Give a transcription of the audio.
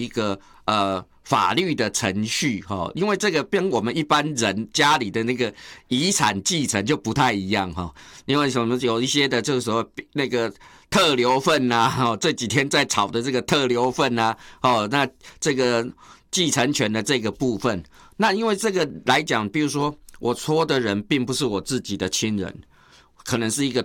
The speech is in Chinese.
一个法律的程序哈，因为这个跟我们一般人家里的那个遗产继承就不太一样哈，因为什么有一些的就是说那个特留份呐，这几天在炒的这个特留份呐，那这个继承权的这个部分，那因为这个来讲，比如说我戳的人并不是我自己的亲人，可能是一个